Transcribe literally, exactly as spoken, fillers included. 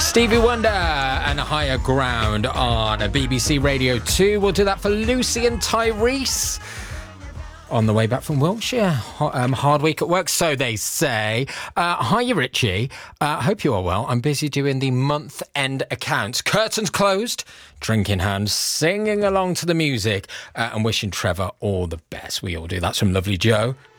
Stevie Wonder and Higher Ground on B B C Radio two. We'll do that for Lucy and Tyrese on the way back from Wiltshire. Um, hard week at work, so they say. Uh, hi, Richie. I uh, hope you are well. I'm busy doing the month-end accounts. Curtains closed, drink in hand, singing along to the music, uh, and wishing Trevor all the best. We all do. That's from lovely Joe.